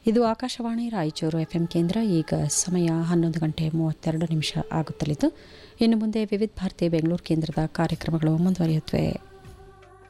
ಇದು ಆಕಾಶವಾಣಿ ರಾಯಚೂರು ಎಫ್ಎಂ ಕೇಂದ್ರ. ಈಗ ಸಮಯ 11:32 ಆಗುತ್ತಲಿದ್ದು, ಇನ್ನು ಮುಂದೆ ವಿವಿಧ ಭಾರತಿ ಬೆಂಗಳೂರು ಕೇಂದ್ರದ ಕಾರ್ಯಕ್ರಮಗಳು ಮುಂದುವರಿಯುತ್ತವೆ.